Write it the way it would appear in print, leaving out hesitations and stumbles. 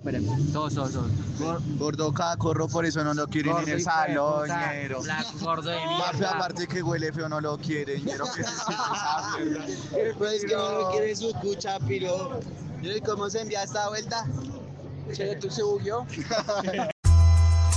Todos. Gordo cacorro, por eso no lo quieren en el salón, ñero. Gordo de Papi, mierda. aparte que huele feo, no lo quiere, ñero, que se siente esa mierda. Pues que no lo quiere su cucha, piro. ¿Y cómo se envía esta vuelta? Che, ¿tú se bugueó?